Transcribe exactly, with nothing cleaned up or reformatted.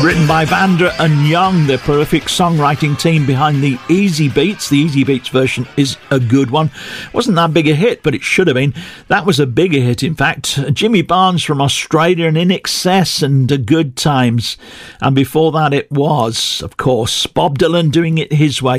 Written by Vanda and Young, the prolific songwriting team behind the Easy Beats. The Easy Beats version is a good one. Wasn't that big a hit, but it should have been. That was a bigger hit, in fact. Jimmy Barnes from Australia and In Excess and uh, Good Times. And before that it was, of course, Bob Dylan doing it his way.